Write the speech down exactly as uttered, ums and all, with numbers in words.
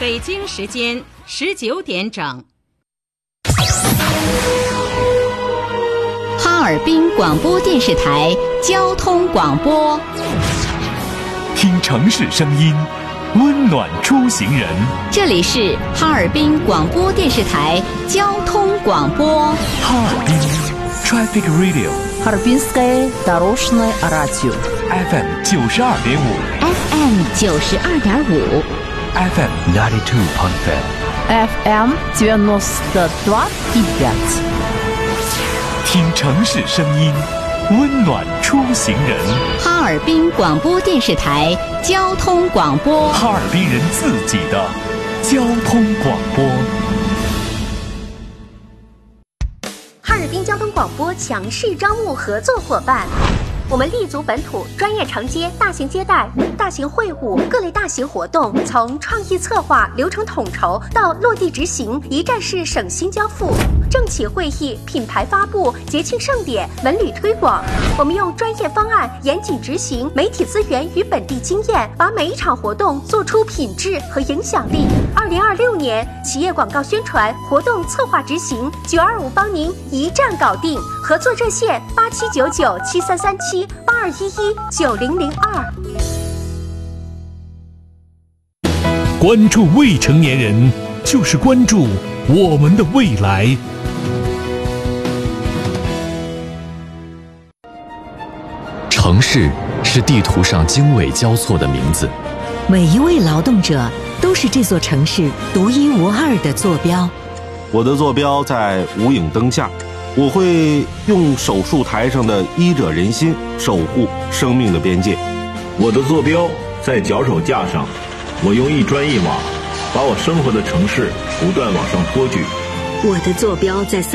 北京时间十九点整。 哈尔滨广播电视台交通广播， 听城市声音，温暖出行人。 这里是哈尔滨广播电视台交通广播。 哈尔滨 Traffic Radio， Харбинское дорожное радио F M 九十二点五 F M 九十二点五 F M ninety two point five F M девяносто два и пять。 听城市声音，温暖出行人。 哈尔滨广播电视台交通广播， 哈尔滨人自己的交通广播。 哈尔滨交通广播强势招募合作伙伴。我们立足本土，专业承接大型接待、大型会务、各类大型活动，从创意策划、流程统筹到落地执行，一站式省心交付。政企会议、品牌发布、节庆盛典、文旅推广，我们用专业方案、严谨执行、媒体资源与本地经验，把每一场活动做出品质和影响力。二零二六年企业广告宣传、活动策划执行，九二五帮您一站搞定。合作热线八七九九七三三七八二一一九零零二。 关注未成年人，就是关注我们的未来。 城市是地图上经纬交错的名字， 每一位劳动者都是这座城市独一无二的坐标。 我的坐标在无影灯下，我会用手术台上的医者仁心守护生命的边界。 我的坐标在脚手架上，我用一砖一瓦把我生活的城市不断往上托举。 我的坐标在三